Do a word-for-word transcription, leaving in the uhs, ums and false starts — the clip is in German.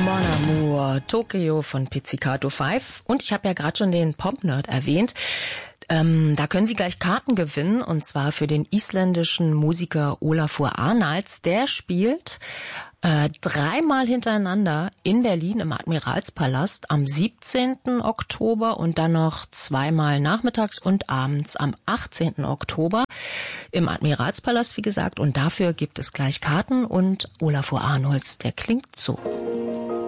Mon Amour, Tokio von Pizzicato fünf. Und ich habe ja gerade schon den Pop-Nerd erwähnt. Ähm, da können Sie gleich Karten gewinnen, und zwar für den isländischen Musiker Olafur Arnalds. Der spielt äh, dreimal hintereinander in Berlin im Admiralspalast am siebzehnten Oktober und dann noch zweimal nachmittags und abends am achtzehnten Oktober im Admiralspalast, wie gesagt. Und dafür gibt es gleich Karten, und Olafur Arnalds, der klingt so.